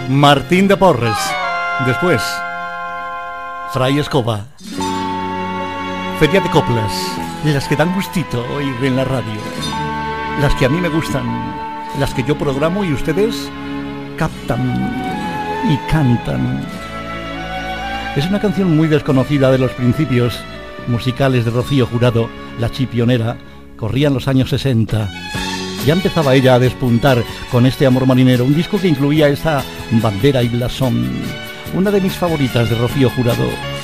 Martín de Porres. Después, Fray Escoba. Feria de coplas, las que dan gustito oír en la radio, las que a mí me gustan, las que yo programo y ustedes captan y cantan. Es una canción muy desconocida de los principios musicales de Rocío Jurado, la chipionera. Corrían los años 60. Ya empezaba ella a despuntar con este Amor Marinero, un disco que incluía esa bandera y blasón, una de mis favoritas de Rocío Jurado.